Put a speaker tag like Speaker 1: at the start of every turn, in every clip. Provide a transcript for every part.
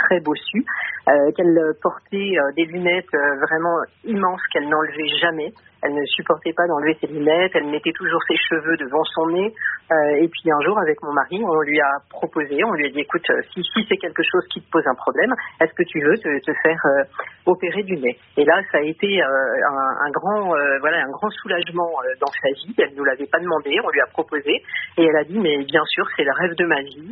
Speaker 1: très bossu, qu'elle portait des lunettes vraiment immenses qu'elle n'enlevait jamais. Elle ne supportait pas d'enlever ses lunettes, elle mettait toujours ses cheveux devant son nez. Et puis un jour, avec mon mari, on lui a proposé, on lui a dit, écoute, si c'est quelque chose qui te pose un problème, est-ce que tu veux te faire opérer du nez? Et là, ça a été un grand soulagement dans sa vie. Elle ne nous l'avait pas demandé, on lui a proposé. Et elle a dit, mais bien sûr, c'est le rêve de ma vie.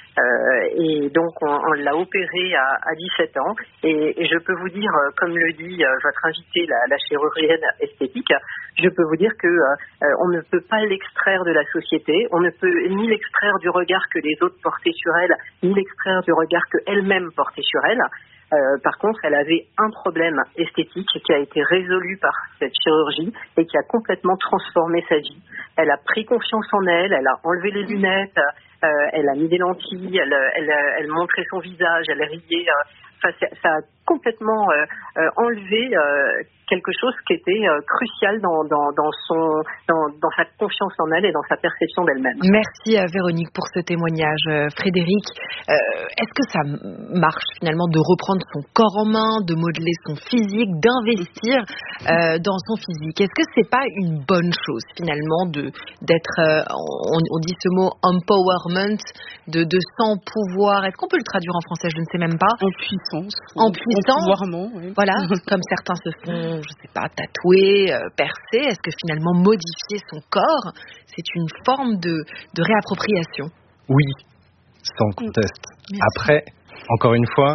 Speaker 1: Et donc, on l'a opérée à 17 ans. Et je peux vous dire, comme le dit votre invitée, la chirurgienne esthétique, je peux vous dire que on ne peut pas l'extraire de la société, on ne peut ni l'extraire du regard que les autres portaient sur elle, ni l'extraire du regard qu'elle-même portait sur elle. Par contre, elle avait un problème esthétique qui a été résolu par cette chirurgie et qui a complètement transformé sa vie. Elle a pris confiance en elle, elle a enlevé les lunettes, elle a mis des lentilles, elle montrait son visage, elle riait. Ça a complètement enlevé quelque chose qui était crucial dans sa confiance en elle et dans sa perception d'elle-même.
Speaker 2: Merci à Véronique pour ce témoignage. Frédéric, est-ce que ça marche finalement de reprendre son corps en main, de modeler son physique, d'investir dans son physique? Est-ce que c'est pas une bonne chose finalement d'être, on dit ce mot empowerment, de s'empouvoir? Est-ce qu'on peut le traduire en français? Je ne sais même pas.
Speaker 3: En puissance.
Speaker 2: Empouvoirment, oui. Voilà, comme certains se font, je sais pas, tatouer, percer. Est-ce que finalement modifier son corps, c'est une forme de réappropriation?
Speaker 4: Oui, sans conteste.
Speaker 2: Merci.
Speaker 4: Après, encore une fois,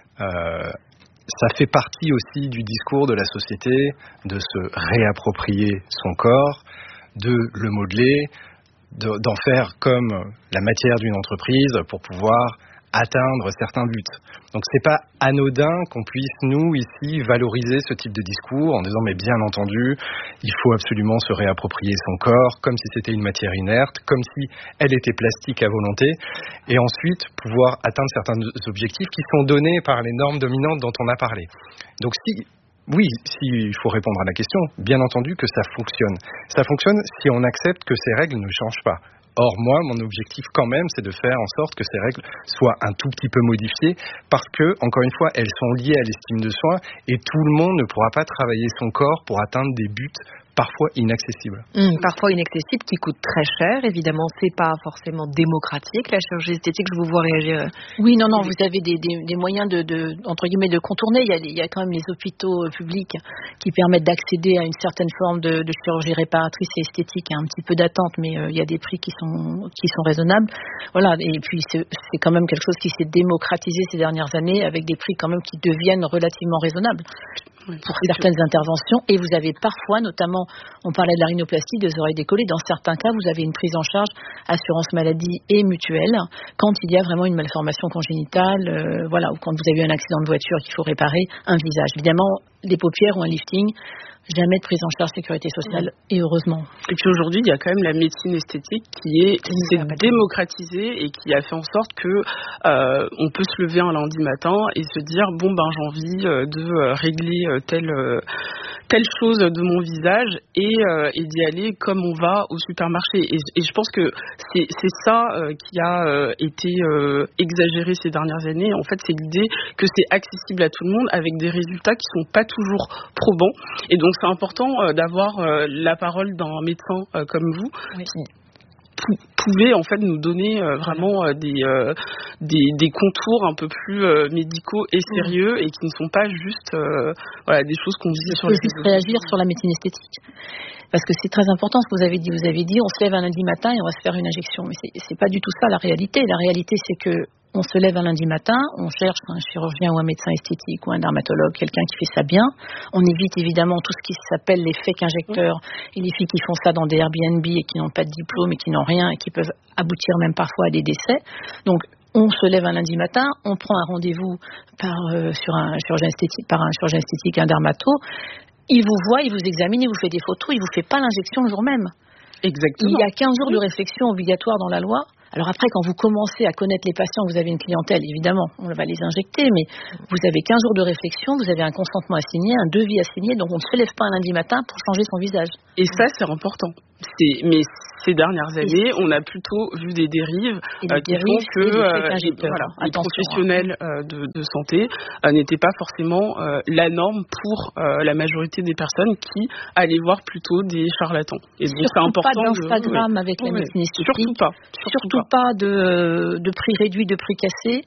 Speaker 4: ça fait partie aussi du discours de la société de se réapproprier son corps, de le modeler, d'en faire comme la matière d'une entreprise pour pouvoir atteindre certains buts. Donc c'est pas anodin qu'on puisse, nous, ici, valoriser ce type de discours en disant, mais bien entendu, il faut absolument se réapproprier son corps, comme si c'était une matière inerte, comme si elle était plastique à volonté, et ensuite pouvoir atteindre certains objectifs qui sont donnés par les normes dominantes dont on a parlé. Donc oui, il faut répondre à la question, bien entendu que ça fonctionne. Ça fonctionne si on accepte que ces règles ne changent pas. Or, moi, mon objectif quand même, c'est de faire en sorte que ces règles soient un tout petit peu modifiées parce que, encore une fois, elles sont liées à l'estime de soi et tout le monde ne pourra pas travailler son corps pour atteindre des buts parfois inaccessibles.
Speaker 2: Parfois inaccessibles, qui coûtent très cher. Évidemment, c'est pas forcément démocratique, la chirurgie esthétique. Je vous vois réagir.
Speaker 5: Oui, non, vous avez des moyens entre guillemets, de contourner. Il y a quand même les hôpitaux publics qui permettent d'accéder à une certaine forme de chirurgie réparatrice et esthétique. Il y a un petit peu d'attente, mais il y a des prix qui sont raisonnables. Voilà. Et puis, c'est quand même quelque chose qui s'est démocratisé ces dernières années avec des prix quand même qui deviennent relativement raisonnables pour certaines interventions. Et vous avez parfois, notamment, on parlait de la rhinoplastie, des oreilles décollées. Dans certains cas, vous avez une prise en charge assurance maladie et mutuelle quand il y a vraiment une malformation congénitale, voilà, ou quand vous avez eu un accident de voiture qu'il faut réparer un visage. Évidemment, des paupières ou un lifting, jamais de prise en charge sécurité sociale, et heureusement.
Speaker 3: Et puis aujourd'hui, il y a quand même la médecine esthétique qui s'est démocratisée et qui a fait en sorte que on peut se lever un lundi matin et se dire j'ai envie de régler telle chose de mon visage et d'y aller comme on va au supermarché. Et je pense que c'est ça qui a été exagéré ces dernières années. En fait, c'est l'idée que c'est accessible à tout le monde avec des résultats qui sont pas toujours probants. Et donc, c'est important d'avoir la parole d'un médecin comme vous, oui, qui pouvait en fait nous donner vraiment des contours un peu plus médicaux et sérieux et qui ne sont pas juste des choses qu'on dit sur les réseaux.
Speaker 5: Juste réagir sur la médecine esthétique. Parce que c'est très important ce que vous avez dit, on se lève un lundi matin et on va se faire une injection. Mais c'est pas du tout ça la réalité. La réalité, c'est que on se lève un lundi matin, on cherche un chirurgien ou un médecin esthétique ou un dermatologue, quelqu'un qui fait ça bien. On évite évidemment tout ce qui s'appelle les fake injecteurs et les filles qui font ça dans des Airbnb et qui n'ont pas de diplôme et qui n'ont rien et qui peuvent aboutir même parfois à des décès. Donc, on se lève un lundi matin, on prend un rendez-vous par un chirurgien esthétique, un dermato. Il vous voit, il vous examine, il vous fait des photos, il vous fait pas l'injection le jour même.
Speaker 3: Exactement.
Speaker 5: Il y a 15 jours de réflexion obligatoire dans la loi. Alors après, quand vous commencez à connaître les patients, vous avez une clientèle, évidemment, on va les injecter, mais vous avez 15 jours de réflexion, vous avez un consentement à signer, un devis à signer, donc on ne se lève pas un lundi matin pour changer son visage.
Speaker 3: Et ça, c'est important. Mais ces dernières années, on a plutôt vu des dérives qui font que les professionnels de santé n'étaient pas forcément la norme pour la majorité des personnes qui allaient voir plutôt des charlatans.
Speaker 5: Et donc c'est important pas d'Instagram avec la médecine esthétique. Surtout pas de prix réduit, de prix cassé.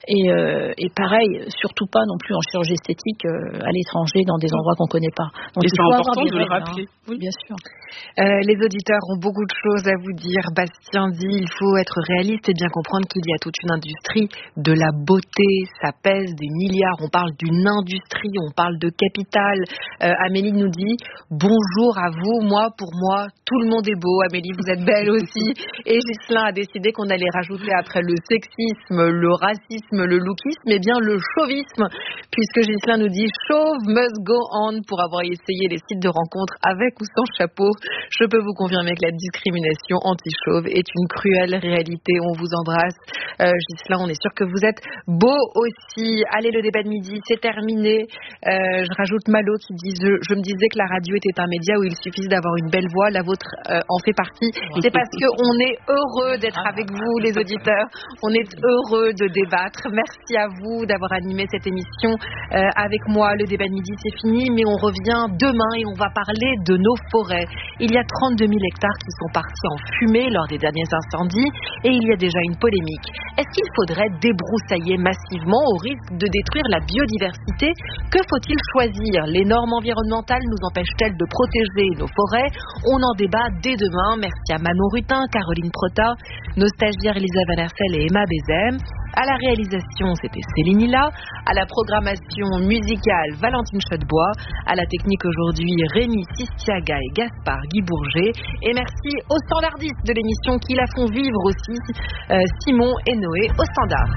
Speaker 5: Et pareil, surtout pas non plus en chirurgie esthétique à l'étranger dans des endroits qu'on connaît pas. Donc
Speaker 3: c'est important de le rappeler.
Speaker 5: Oui, bien sûr.
Speaker 2: Les auditeurs ont beaucoup de choses à vous dire. Bastien dit il faut être réaliste et bien comprendre qu'il y a toute une industrie de la beauté. Ça pèse des milliards. On parle d'une industrie, on parle de capital. Amélie nous dit bonjour à vous. Pour moi, tout le monde est beau. Amélie, vous êtes belle aussi. Et Ghislain a décidé qu'on allait rajouter après le sexisme, le racisme, le lookisme, et bien le chauvisme, puisque Ghislain nous dit chauve must go on. Pour avoir essayé les sites de rencontres avec ou sans chapeau, je peux vous confirmer que la discrimination anti-chauve est une cruelle réalité. On vous embrasse. Ghislain, on est sûr que vous êtes beau aussi. Allez, le débat de midi, c'est terminé. Je rajoute Malo qui dit je me disais que la radio était un média où il suffisait d'avoir une belle voix. La vôtre en fait partie. C'est parce qu'on est heureux d'être avec vous, les auditeurs. On est heureux de débattre. Merci à vous d'avoir animé cette émission avec moi. Le débat de midi, c'est fini, mais on revient demain et on va parler de nos forêts. Il y a 32 000 hectares qui sont partis en fumée lors des derniers incendies et il y a déjà une polémique. Est-ce qu'il faudrait débroussailler massivement au risque de détruire la biodiversité? Que faut-il choisir? Les normes environnementales nous empêchent-elles de protéger nos forêts? On en débat dès demain. Merci à Manon Rutin, Caroline Prota, nos stagiaires Elisa Van Hersel et Emma Bézem. À la réalisation, c'était Céline Hilla. À la programmation musicale, Valentine Chodebois. À la technique aujourd'hui, Rémi Sistiaga et Gaspard Guy Bourget. Et merci aux standardistes de l'émission qui la font vivre aussi, Simon et Noé au standard.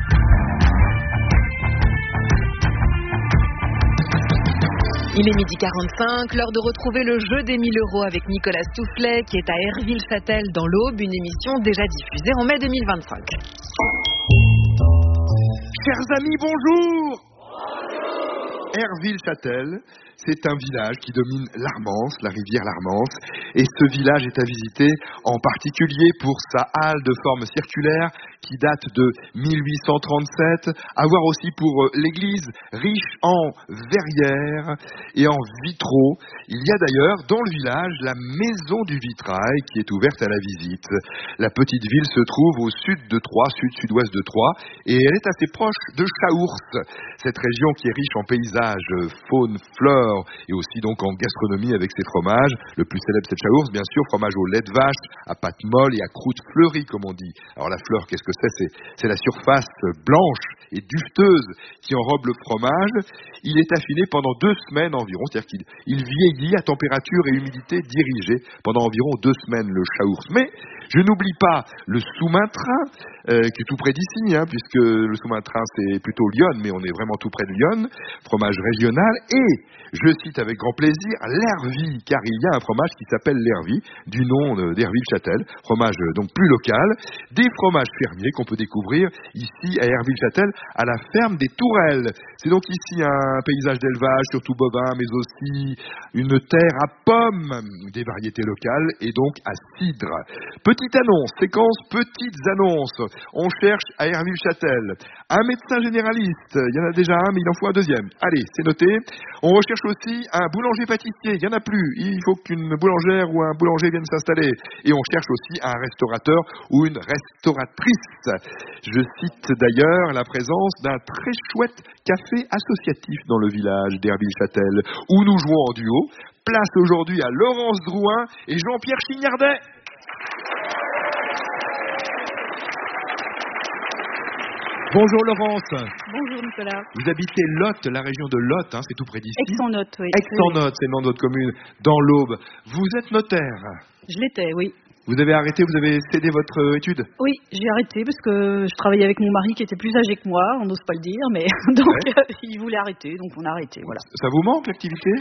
Speaker 2: Il est 12h45, l'heure de retrouver le jeu des 1000 € avec Nicolas Soufflet qui est à Herville-Châtel dans l'Aube, une émission déjà diffusée en mai 2025.
Speaker 6: Chers amis, bonjour. Herville-Châtel, c'est un village qui domine l'Armance, la rivière l'Armance, et ce village est à visiter en particulier pour sa halle de forme circulaire qui date de 1837, à voir aussi pour l'église riche en verrières et en vitraux. Il y a d'ailleurs dans le village la maison du vitrail qui est ouverte à la visite. La petite ville se trouve au sud de Troyes, sud-sud-ouest de Troyes, et elle est assez proche de Chaours, cette région qui est riche en paysages, faune, flore, et aussi donc en gastronomie avec ses fromages. Le plus célèbre c'est Chaours, bien sûr, fromage au lait de vache, à pâte molle et à croûte fleurie comme on dit. Alors la fleur, qu'est-ce que c'est la surface blanche et duveteuse qui enrobe le fromage. Il est affiné pendant 2 semaines environ, c'est-à-dire qu'il vieillit à température et humidité dirigée pendant environ 2 semaines le Chaours. Mais je n'oublie pas le sous-main-train qui est tout près d'ici, puisque le sous-main-train c'est plutôt Lyon, mais on est vraiment tout près de Lyon, fromage régional, et je cite avec grand plaisir l'Hervie, car il y a un fromage qui s'appelle l'Hervie, du nom d'Herville-Châtel, fromage donc plus local, des fromages fermiers qu'on peut découvrir ici à Herville-Châtel, à la ferme des Tourelles. C'est donc ici un paysage d'élevage, surtout bovin, mais aussi une terre à pommes, des variétés locales et donc à cidre. Petite annonce, séquence petites annonces. On cherche à Herville-Châtel un médecin généraliste, il y en a déjà un, mais il en faut un deuxième. Allez, c'est noté. On recherche aussi un boulanger-pâtissier, il n'y en a plus. Il faut qu'une boulangère ou un boulanger vienne s'installer. Et on cherche aussi un restaurateur ou une restauratrice. Je cite d'ailleurs la présence d'un très chouette café associatif dans le village d'Herville-Châtel, où nous jouons en duo. Place aujourd'hui à Laurence Drouin et Jean-Pierre Chignardet. Bonjour Laurence.
Speaker 7: Bonjour Nicolas.
Speaker 6: Vous habitez Lot, la région de Lot, c'est tout près d'ici.
Speaker 7: Aix-en-Lot, oui.
Speaker 6: Aix-en-Lot, c'est le nom de votre commune, dans l'Aube. Vous êtes notaire.
Speaker 7: Je l'étais, oui.
Speaker 6: Vous avez arrêté, vous avez cédé votre étude?
Speaker 7: Oui, j'ai arrêté parce que je travaillais avec mon mari qui était plus âgé que moi, on n'ose pas le dire, mais donc il voulait arrêter, donc on a arrêté, voilà.
Speaker 6: Ça vous manque l'activité?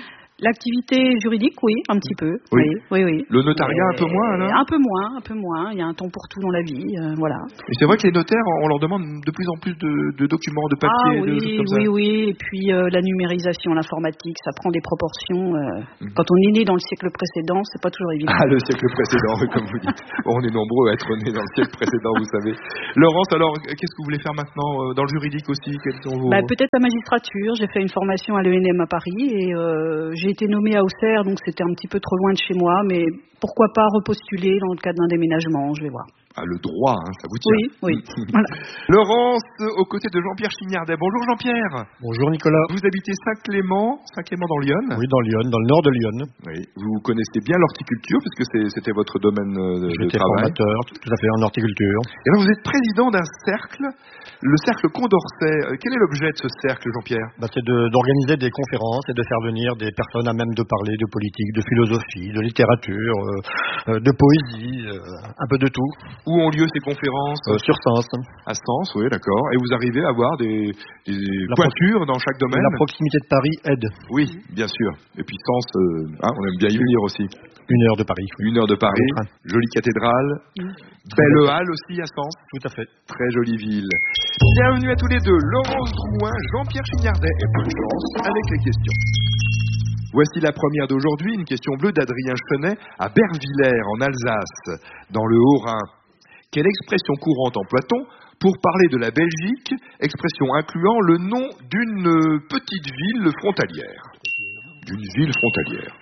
Speaker 7: L'activité juridique, oui, un petit peu. Oui.
Speaker 6: Le notariat, un peu moins, alors?
Speaker 7: Un peu moins. Il y a un temps pour tout dans la vie, voilà.
Speaker 6: Et c'est vrai que les notaires, on leur demande de plus en plus de documents, de papiers, de choses comme ça.
Speaker 7: Oui. Et puis la numérisation, l'informatique, ça prend des proportions. Quand on est né dans le siècle précédent, c'est pas toujours évident.
Speaker 6: Ah, le siècle précédent, comme vous dites. On est nombreux à être nés dans le siècle précédent, vous savez. Laurence, alors, qu'est-ce que vous voulez faire maintenant dans le juridique aussi? Quels sont vos...
Speaker 7: Peut-être la magistrature. J'ai fait une formation à l'ENM à Paris et j'ai été nommée à Auxerre, donc c'était un petit peu trop loin de chez moi, mais pourquoi pas repostuler dans le cadre d'un déménagement, je vais voir.
Speaker 6: Ah, le droit, ça vous tient.
Speaker 7: Oui. Voilà.
Speaker 6: Laurence, aux côtés de Jean-Pierre Chignardet. Bonjour Jean-Pierre.
Speaker 4: Bonjour Nicolas.
Speaker 6: Vous habitez Saint-Clément dans Lyon.
Speaker 4: Oui, dans Lyon, dans le nord de Lyon.
Speaker 6: Oui. Vous connaissez bien l'horticulture, puisque c'était votre domaine de travail.
Speaker 4: J'étais formateur, tout à fait, en horticulture.
Speaker 6: Et alors vous êtes président d'un cercle, le cercle Condorcet. Quel est l'objet de ce cercle, Jean-Pierre?
Speaker 4: C'est d'organiser des conférences et de faire venir des personnes à même de parler de politique, de philosophie, de littérature, de poésie, un peu de tout.
Speaker 6: Où ont lieu ces conférences?
Speaker 4: Sur Sens.
Speaker 6: À Sens, oui, d'accord. Et vous arrivez à avoir des pointures dans chaque domaine?
Speaker 4: La proximité de Paris aide.
Speaker 6: Oui, bien sûr. Et puis Sens, on aime bien y venir aussi.
Speaker 4: 1 heure de Paris.
Speaker 6: 1 heure de Paris. Jolie cathédrale. Belle halle aussi à Sens.
Speaker 4: Tout à fait.
Speaker 6: Très jolie ville. Bienvenue à tous les deux. Laurence Drouin, Jean-Pierre Chignardet et bonne chance avec les questions. Voici la première d'aujourd'hui, une question bleue d'Adrien Chenet à Bervillers en Alsace, dans le Haut-Rhin. Quelle expression courante emploie-t-on pour parler de la Belgique, expression incluant le nom d'une petite ville frontalière? D'une ville frontalière.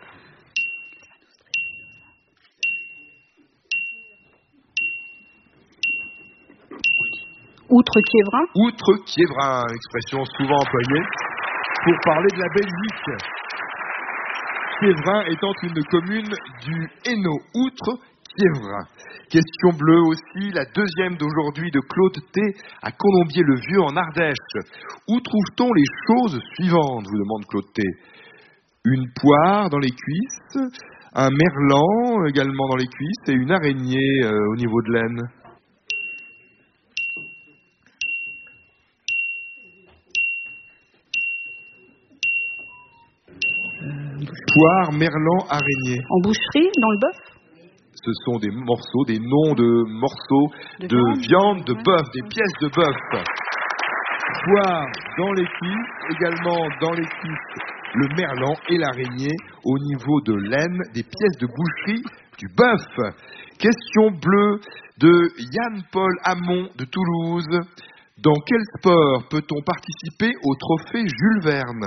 Speaker 7: Outre-Quiévrin.
Speaker 6: Outre-Quiévrin, expression souvent employée pour parler de la Belgique. Quiévrin étant une commune du Hainaut, Outre-Quiévrin. Question bleue aussi, la deuxième d'aujourd'hui de Claude T. à Colombier-le-Vieux en Ardèche. Où trouve-t-on les choses suivantes, vous demande Claude T. Une poire dans les cuisses, un merlan également dans les cuisses et une araignée au niveau de l'aine. Poire, merlan, araignée.
Speaker 7: En boucherie, dans le bœuf?
Speaker 6: Ce sont des morceaux, des noms de morceaux de viande, de bœuf, des pièces de bœuf. Poire dans les cuisses, également dans les cuisses, le merlan et l'araignée au niveau de l'aine, des pièces de boucherie, du bœuf. Question bleue de Yann-Paul Hamon de Toulouse. Dans quel sport peut-on participer au trophée Jules Verne?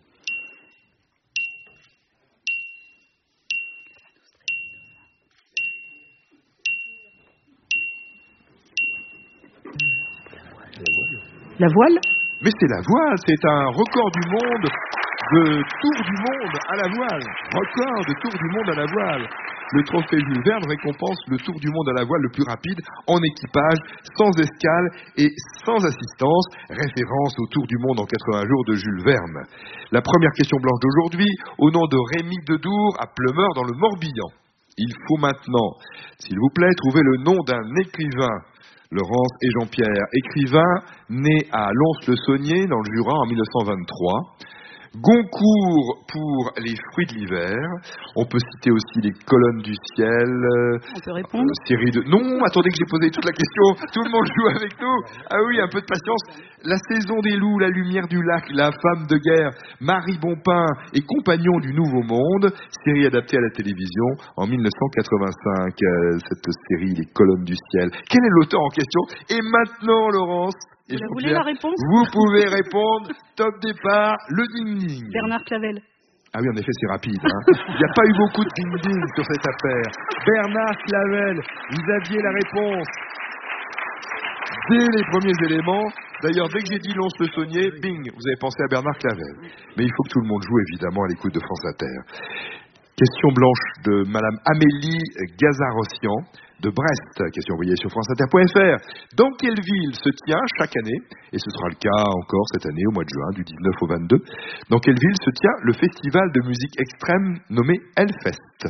Speaker 7: La voile?
Speaker 6: Mais c'est la voile, c'est un record du monde de tour du monde à la voile. Record de tour du monde à la voile. Le trophée Jules Verne récompense le tour du monde à la voile le plus rapide en équipage, sans escale et sans assistance. Référence au tour du monde en 80 jours de Jules Verne. La première question blanche d'aujourd'hui, au nom de Rémi Dedour à Pleumeur dans le Morbihan. Il faut maintenant, s'il vous plaît, trouver le nom d'un écrivain. Laurence et Jean-Pierre, écrivain né à Lons-le-Saunier dans le Jura en 1923. Goncourt pour les fruits de l'hiver. On peut citer aussi les colonnes du ciel.
Speaker 7: On peut répondre
Speaker 6: Série de... Non, attendez que j'ai posé toute la question. Tout le monde joue avec nous. Ah oui, un peu de patience. La saison des loups, la lumière du lac, la femme de guerre, Marie Bompin et compagnon du Nouveau Monde. Série adaptée à la télévision en 1985. Cette série, les colonnes du ciel. Quel est l'auteur en question? Et maintenant, Laurence et
Speaker 7: vous voulez la réponse?
Speaker 6: Vous pouvez répondre. Top départ, le ding-ding.
Speaker 7: Bernard Clavel.
Speaker 6: Ah oui, en effet, c'est rapide. Il n'y a pas eu beaucoup de ding-ding sur cette affaire. Bernard Clavel, vous aviez la réponse dès les premiers éléments. D'ailleurs, dès que j'ai dit Lons-le-Saunier, bing, vous avez pensé à Bernard Clavel. Mais il faut que tout le monde joue, évidemment, à l'écoute de France Inter. Question blanche de Madame Amélie Gazarossian de Brest. Question envoyée sur franceinter.fr. Dans quelle ville se tient chaque année, et ce sera le cas encore cette année au mois de juin, du 19 au 22, dans quelle ville se tient le festival de musique extrême nommé Hellfest?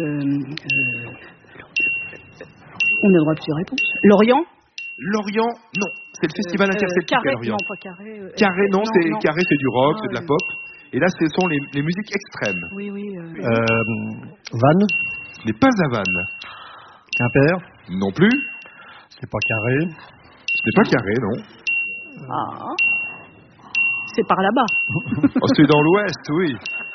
Speaker 7: On a le droit de plusieurs réponses. Lorient?
Speaker 6: Lorient, non. C'est le festival interceltique à
Speaker 7: Carré,
Speaker 6: Lorient.
Speaker 7: non, pas Carré.
Speaker 6: Carré, non, Carré, c'est du rock, c'est de la pop. Et là, ce sont les musiques extrêmes.
Speaker 7: Oui.
Speaker 8: Vannes.
Speaker 6: Ce n'est pas à Vannes.
Speaker 8: Quimper.
Speaker 6: Non plus.
Speaker 8: C'est pas Carré.
Speaker 6: Ce n'est pas Carré, non.
Speaker 7: Ah. C'est par là-bas.
Speaker 6: Oh, c'est dans l'Ouest, oui.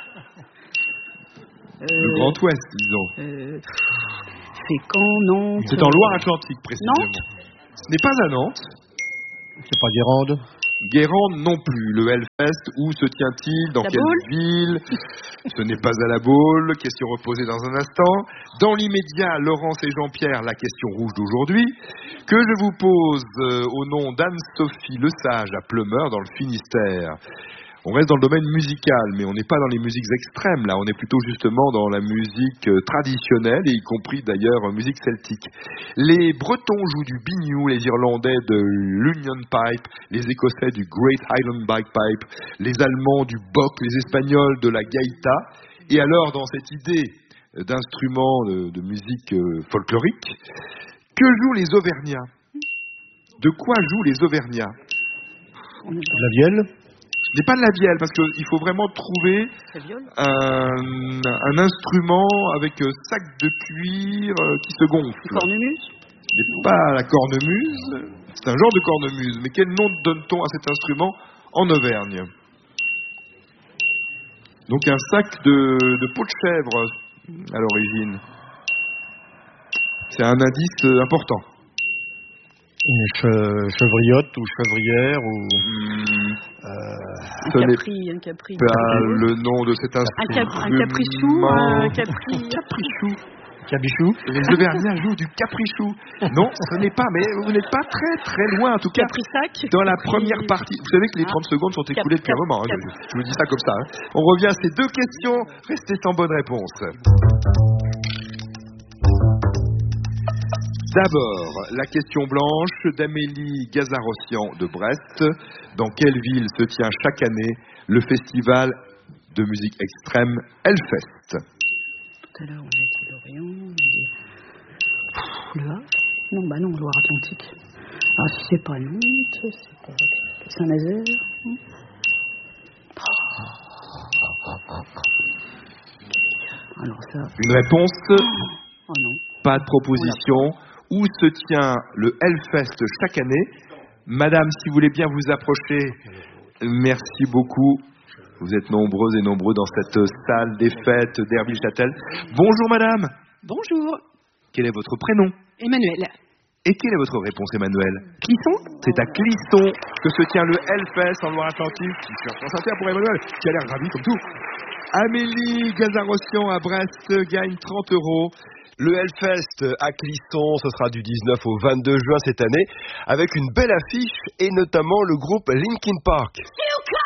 Speaker 6: Le Grand Ouest, disons.
Speaker 7: Fécamp, Nantes.
Speaker 6: C'est en Loire-Atlantique, précisément.
Speaker 7: Nantes.
Speaker 6: Ce n'est pas à Nantes.
Speaker 8: C'est pas Guérande.
Speaker 6: Guérande non plus. Le Hellfest, où se tient-il? Dans
Speaker 7: La
Speaker 6: quelle
Speaker 7: Baule.
Speaker 6: ville? Ce n'est pas à la Baule. Question reposée dans un instant. Dans l'immédiat, Laurence et Jean-Pierre, la question rouge d'aujourd'hui, que je vous pose au nom d'Anne-Sophie Lesage à Pleumeur, dans le Finistère. On reste dans le domaine musical, mais on n'est pas dans les musiques extrêmes, là. On est plutôt justement dans la musique traditionnelle, et y compris d'ailleurs musique celtique. Les Bretons jouent du biniou, les Irlandais de l'Union Pipe, les Écossais du Great Highland Bagpipe, les Allemands du Bock, les Espagnols de la gaïta. Et alors, dans cette idée d'instruments de musique folklorique, que jouent les Auvergnats? De quoi jouent les Auvergnats?
Speaker 8: La vielle.
Speaker 6: Ce n'est pas de la vielle, parce qu'il faut vraiment trouver un instrument avec sac de cuir qui se gonfle.
Speaker 7: Cornemuse.
Speaker 6: Ce n'est pas la cornemuse, c'est un genre de cornemuse. Mais quel nom donne-t-on à cet instrument en Auvergne? Donc un sac de peau de chèvre à l'origine. C'est un indice important.
Speaker 8: Une chevriotte ou chevrière ou...
Speaker 7: Un capri.
Speaker 6: Pas le nom de cet instrument.
Speaker 7: Un caprichou.
Speaker 6: Caprichou.
Speaker 8: Cabichou.
Speaker 6: Les Auvergnats jouent du caprichou. Non, ce n'est pas, mais vous n'êtes pas très très loin en tout cas.
Speaker 7: Caprisac.
Speaker 6: Dans la première partie. Vous savez que les 30 secondes sont écoulées depuis un moment. Je vous dis ça comme ça. On revient à ces deux questions. Restez sans bonne réponse. D'abord, la question blanche d'Amélie Gazarossian de Brest. Dans quelle ville se tient chaque année le festival de musique extrême Hellfest?
Speaker 7: Tout à l'heure, on a dit Lorient, on a dit... Le Havre? Non, bah non, Loire-Atlantique. Ah, si c'est pas Nantes, c'est pas Saint-Nazaire. Alors ça...
Speaker 6: Une réponse?
Speaker 7: Oh non.
Speaker 6: Pas de proposition. Où se tient le Hellfest chaque année? Madame, si vous voulez bien vous approcher, merci beaucoup. Vous êtes nombreuses et nombreux dans cette salle des fêtes d'Herville-Châtel. Bonjour madame.
Speaker 9: Bonjour.
Speaker 6: Quel est votre prénom?
Speaker 9: Emmanuel.
Speaker 6: Et quelle est votre réponse, Emmanuel?
Speaker 9: Clisson.
Speaker 6: C'est à Clisson que se tient le Hellfest en Loire-Atlantique. Sur France Inter pour Emmanuel, qui a l'air ravi comme tout. Amélie Gazarossian à Brest gagne 30 €.
Speaker 10: Le Hellfest à Clisson, ce sera du 19 au 22 juin cette année, avec une belle affiche et notamment le groupe Linkin Park.